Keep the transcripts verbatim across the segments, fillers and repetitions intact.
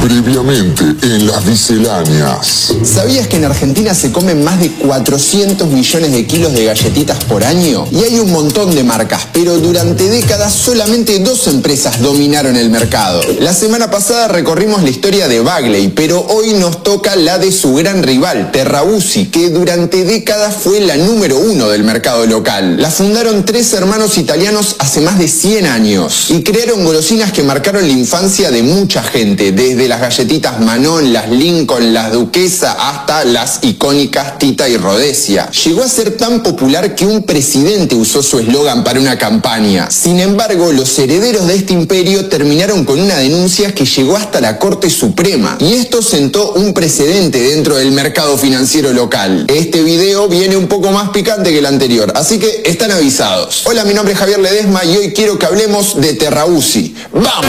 Previamente en las misceláneas. ¿Sabías que en Argentina se comen más de cuatrocientos millones de kilos de galletitas por año? Y hay un montón de marcas, pero durante décadas solamente dos empresas dominaron el mercado. La semana pasada recorrimos la historia de Bagley, pero hoy nos toca la de su gran rival, Terrabusi, que durante décadas fue la número uno del mercado local. La fundaron tres hermanos italianos hace más de cien años y crearon golosinas que marcaron la infancia de mucha gente, desde las galletitas Manon, las Lincoln, las Duquesa, hasta las icónicas Tita y Rhodesia. Llegó a ser tan popular que un presidente usó su eslogan para una campaña. Sin embargo, los herederos de este imperio terminaron con una denuncia que llegó hasta la Corte Suprema, y esto sentó un precedente dentro del mercado financiero local. Este video viene un poco más picante que el anterior, así que están avisados. Hola, mi nombre es Javier Ledesma y hoy quiero que hablemos de Terrabusi. ¡Vamos!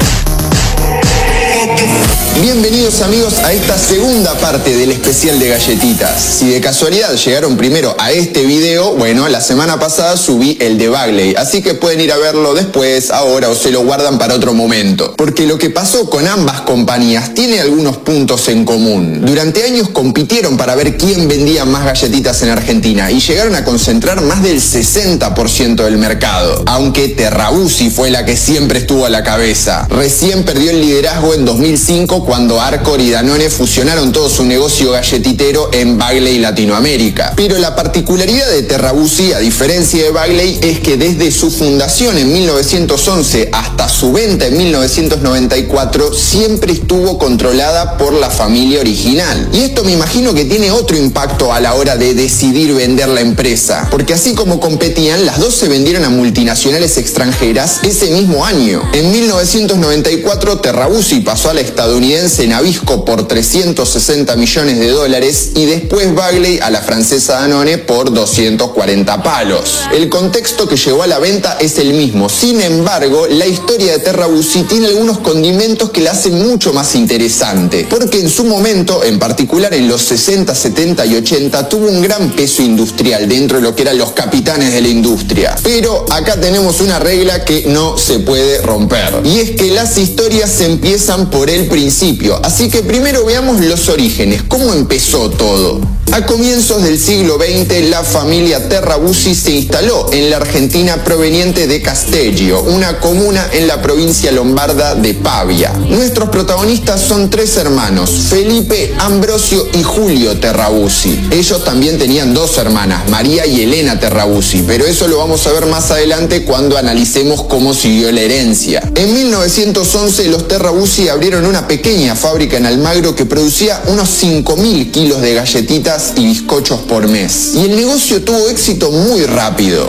Bienvenidos amigos a esta segunda parte del especial de galletitas. Si de casualidad llegaron primero a este video, bueno, la semana pasada subí el de Bagley, así que pueden ir a verlo después, ahora, o se lo guardan para otro momento. Porque lo que pasó con ambas compañías tiene algunos puntos en común. Durante años compitieron para ver quién vendía más galletitas en Argentina y llegaron a concentrar más del sesenta por ciento del mercado, aunque Terrabusi fue la que siempre estuvo a la cabeza. Recién perdió el liderazgo en dos mil cinco cuando Arcor y Danone fusionaron todo su negocio galletitero en Bagley Latinoamérica. Pero la particularidad de Terrabusi, a diferencia de Bagley, es que desde su fundación en mil novecientos once hasta su venta en mil novecientos noventa y cuatro siempre estuvo controlada por la familia original. Y esto me imagino que tiene otro impacto a la hora de decidir vender la empresa, porque así como competían, las dos se vendieron a multinacionales extranjeras ese mismo año. En mil novecientos noventa y cuatro Terrabusi pasó a la estadounidense Nabisco por trescientos sesenta millones de dólares y después Bagley a la francesa Danone por doscientos cuarenta palos. El contexto que llevó a la venta es el mismo, sin embargo, la historia de Terrabusi tiene algunos condimentos que la hacen mucho más interesante, porque en su momento, en particular en los sesenta, setenta y ochenta, tuvo un gran peso industrial dentro de lo que eran los capitanes de la industria. Pero acá tenemos una regla que no se puede romper, y es que las historias se empiezan por el principio. Así que primero veamos los orígenes, cómo empezó todo. A comienzos del siglo veinte, la familia Terrabusi se instaló en la Argentina proveniente de Castello, una comuna en la provincia lombarda de Pavia. Nuestros protagonistas son tres hermanos, Felipe, Ambrosio y Julio Terrabusi. Ellos también tenían dos hermanas, María y Elena Terrabusi, pero eso lo vamos a ver más adelante cuando analicemos cómo siguió la herencia. En mil novecientos once, los Terrabusi abrieron una pequeña fábrica en Almagro que producía unos cinco mil kilos de galletitas y bizcochos por mes. Y el negocio tuvo éxito muy rápido.